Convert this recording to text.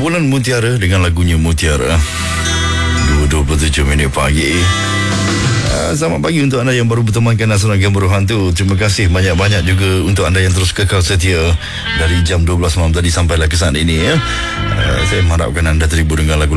Kumpulan Mutiara dengan lagunya Mutiara. 2:27 pagi. Selamat pagi untuk anda yang baru bertemankan Asuran Gembira Hantu. Terima kasih banyak-banyak juga untuk anda yang terus kekal setia dari jam 12 malam tadi sampailah ke saat ini ya. Saya mengharapkan anda terhibur dengan lagu